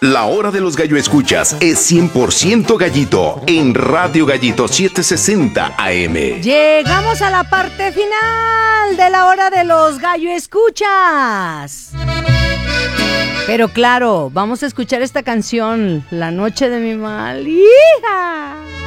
La hora de los gallo escuchas es 100% gallito en Radio Gallito 760 AM. Llegamos a la parte final de la hora de los gallo escuchas. Pero claro, vamos a escuchar esta canción, La noche de mi mal. ¡Hija!